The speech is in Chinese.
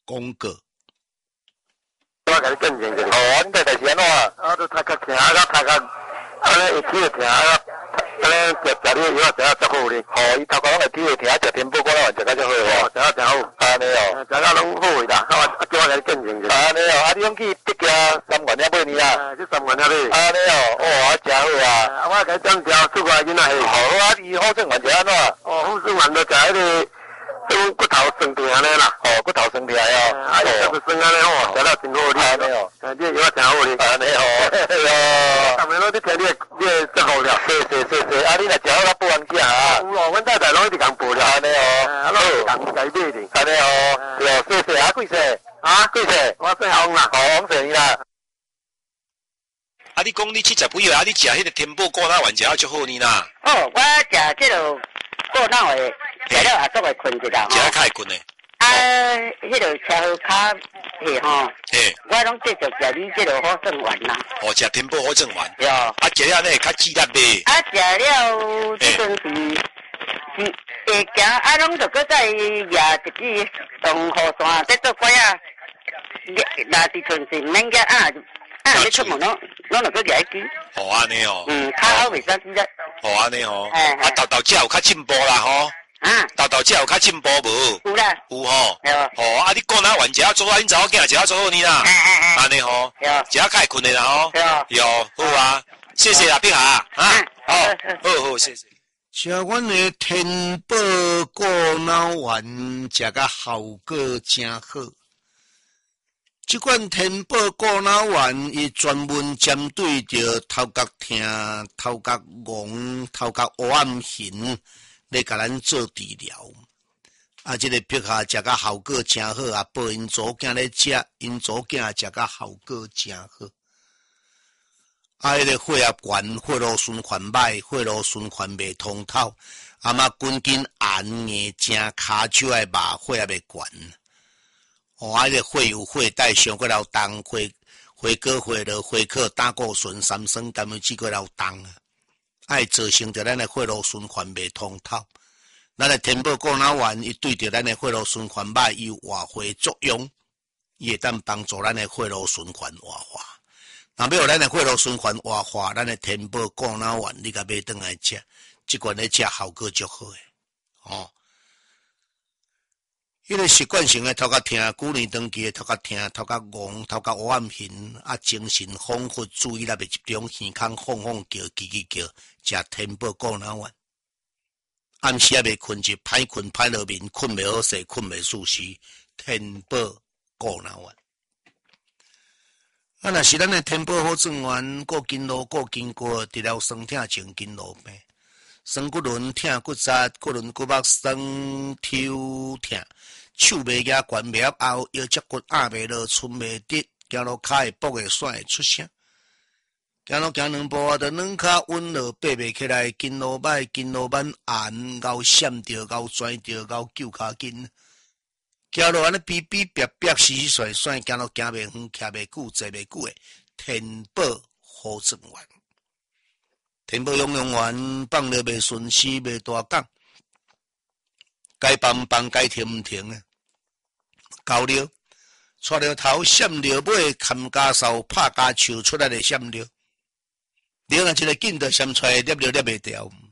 公告。 我甲你见证者。 哦，你在是安怎？ 我都头壳疼，头壳安尼会起疼，安尼食你的药食啊足好咧。 哦，伊头壳拢会起会疼，食天宝果仔丸食甲足好哦，食啊真好。 安尼哦， 食啊拢好诶啦。叫我甲你见证者。 安尼哦，啊，你拢去得家3元了买呢啦？ 去3元了咧。 安尼哦，哦，真好啊。 我甲你讲条出来囡仔嘿。 好啊，伊好正丸食安怎？ 哦，好正丸就食迄个。种骨头酸痛安尼啦， 哦，骨头酸痛哦， 啊，伊就是酸安尼哦，食了真好哩， 安尼哦， 你的药真好哩， 安尼哦，哟， 逐暝拢你听你的祝福了， 是，啊，你若食好咱报人食啊， 有哦，阮太太拢一直共报了， 安尼哦， 啊，拢共甲伊买哩， 安尼哦，对，谢，啊，几岁？ 啊， 几岁？ 我姓王啦， 王姓啦。啊，你讲你去食几月？啊，你食迄个天宝果仔丸食啊足好呢啦。 哦，我食这个过脑的。食了也足会困一啦， 食较会困诶。 啊，迄个车好卡嘿吼，我拢继续食你这个好正丸啦。 哦，食天宝好正丸。 哟。啊， 食了呢较激烈呗。 啊，食了这阵是会行，啊，拢着搁再抓一支东河山，再做鬼啊，拿一寸是免夹啊，你出门拢着搁抓一支。 哦，安尼哦。 较好袂使只。 哦，安尼哦。啊，豆这有较进步啦吼。 啊， 豆这有较进步无？ 有啦， 有吼。哦，啊，你果仔丸食啊做啊，恁查某囝食啊做好呢啦。安尼吼，食啊较会困的啦吼。有，好啊，谢谢啊，碧霞啊，好，谢谢。 食阮的天宝果脑丸，食甲效果真好。这款天宝果脑丸，伊专门针对着头壳疼、头壳戆、头壳黑暗形。来甲咱做治疗，啊！这个碧霞食甲效果真好啊！报因祖囝咧食，因祖囝食甲效果真好。啊！迄个血压悬，血路循环歹，血路循环袂通透，啊嘛筋筋硬硬正骹手爱麻，血压袂悬。哦，啊！迄个血有血带上过老重，血高血落血可胆固醇、三酸甘油酯过老重啊！爱造成着咱的血路循环袂通透，咱的天宝果脑丸伊对着咱的血路循环歹有活化作用，伊会当帮助咱的血路循环活化。若要咱的血路循环活化，咱的天宝果脑丸你甲买转来食，即款咧食效果足好诶。哦，迄个习惯性诶头壳疼，久年长期诶头壳疼、头壳戆、头壳黑暗形，啊精神恍惚、注意力袂集中、耳孔晃叫、叽叽叫。食天宝果脑丸，暗时也袂困就歹困歹落眠，困袂好势，困袂舒适。天宝果脑丸，啊，若是咱的天宝好转丸，过筋络、过筋骨，治疗酸痛、前筋络病，酸骨轮、疼骨节、骨轮骨膜酸抽疼，手袂举悬袂凹，腰脊骨压袂落，寸袂直，行路骹会跛会甩会出声。行路行2步啊，就软骹稳落，爬袂起来，筋络歹，筋络慢硬，咬闪着，咬拽着，咬揪骹筋。行路安尼逼逼逼逼，死死甩甩，行路行袂远，徛袂久，坐袂久诶。天宝好转丸，天宝养养丸放了袂顺时，袂大讲，该放放，该停停诶。交了，带了头，闪了尾，砍家梢，拍家树出来的闪了。了若一个紧就闪出来，捏了捏袂掉。